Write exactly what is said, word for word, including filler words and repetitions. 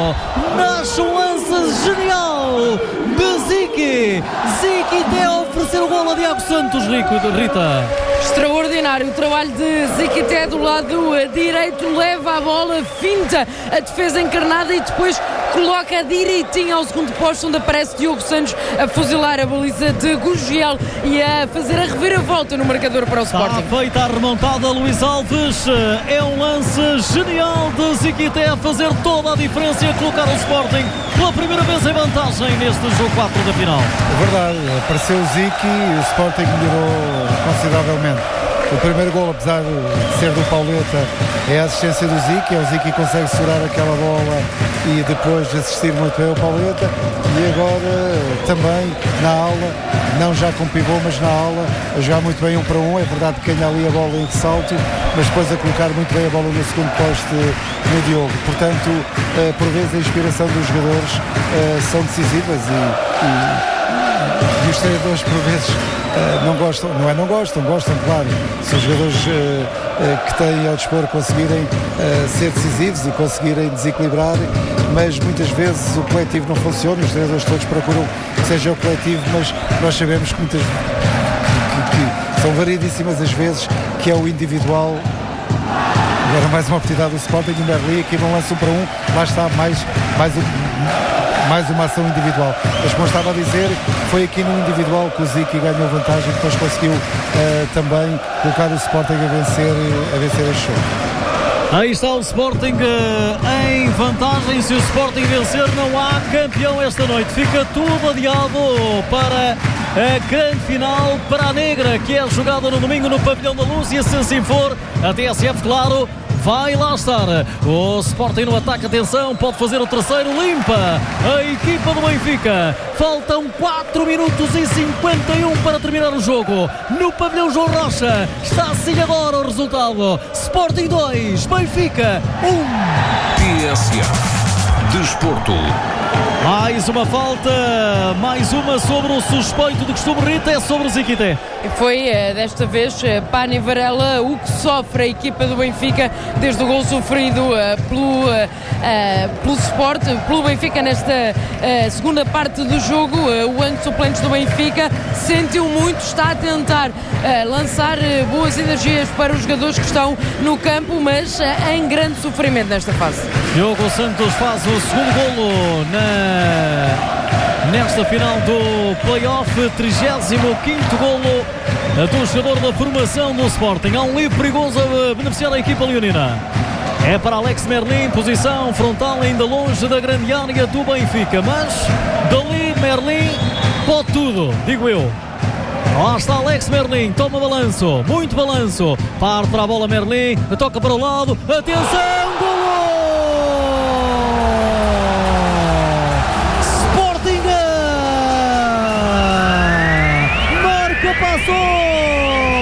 Nasce um lance genial de Ziki. Ziki até a oferecer o golo a Diago Santos, Rico, Rita. Extraordinário o trabalho de Ziquité do lado direito, leva a bola, finta a defesa encarnada e depois coloca direitinho ao segundo posto, onde aparece Diogo Santos a fuzilar a baliza de Gugiel e a fazer a reviravolta no marcador para o Sporting. Está feita a remontada, Luís Alves. É um lance genial de Ziquité a fazer toda a diferença e a colocar o Sporting pela primeira vez em vantagem neste jogo quatro da final. É verdade, apareceu o Ziki e o Sporting melhorou consideravelmente. O primeiro gol, apesar de ser do Pauleta, é a assistência do Ziki. É o Ziki que consegue segurar aquela bola e depois assistir muito bem ao Pauleta. E agora também na aula, não já com pivô, mas na aula, a jogar muito bem um para um. É verdade que ganha ali a bola em salto, mas depois a colocar muito bem a bola no segundo poste no Diogo. Portanto, por vezes a inspiração dos jogadores são decisivas e, e, e os treinadores por vezes Uh, não gostam, não é não gostam, gostam, claro, se os jogadores uh, uh, que têm ao dispor conseguirem uh, ser decisivos e conseguirem desequilibrar, mas muitas vezes o coletivo não funciona, os treinadores todos procuram que seja o coletivo, mas nós sabemos que muitas que, que são variedíssimas as vezes que é o individual. Agora mais uma oportunidade do Sporting e Merli aqui não lança um para um, lá está mais, mais um mais uma ação individual, mas como eu estava a dizer, foi aqui no individual que o Ziki ganhou vantagem e depois conseguiu uh, também colocar o Sporting a vencer, a vencer este jogo. Aí está o Sporting uh, em vantagem. Se o Sporting vencer, não há campeão esta noite. Fica tudo adiado para a grande final, para a Negra, que é jogada no domingo no Pavilhão da Luz, e se assim for, a T S F, claro, vai lá estar. O Sporting no ataque, atenção, pode fazer o terceiro, limpa a equipa do Benfica. Faltam quatro minutos e cinquenta e um para terminar o jogo no Pavilhão João Rocha. Está assim agora o resultado: Sporting dois, Benfica um. T S F Desporto. Mais uma falta, mais uma sobre o suspeito de costume, Rita, é sobre o Ziquité. Foi desta vez Pani Varela o que sofre a equipa do Benfica desde o gol sofrido uh, pelo, uh, uh, pelo Sport, pelo Benfica nesta uh, segunda parte do jogo. Uh, o ano suplente do Benfica sentiu muito, está a tentar uh, lançar uh, boas energias para os jogadores que estão no campo, mas uh, em grande sofrimento nesta fase. Diogo Santos faz o segundo golo na nesta final do play-off, trigésimo quinto golo do jogador da formação do Sporting. Há um livre perigoso a beneficiar a equipa leonina. É para Alex Merlin, posição frontal ainda longe da grande área do Benfica, mas dali Merlin pode tudo, digo eu. Lá está Alex Merlin, toma balanço, muito balanço, parte para a bola Merlin, toca para o lado, atenção, gol!